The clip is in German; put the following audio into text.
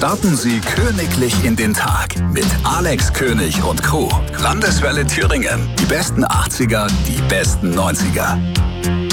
Starten Sie königlich in den Tag mit Alex König und Co. Landeswelle Thüringen. Die besten 80er, die besten 90er.